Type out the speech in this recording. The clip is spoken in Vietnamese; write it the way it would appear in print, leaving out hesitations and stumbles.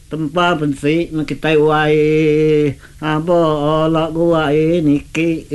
tempa pensi kita wai abo la gua niki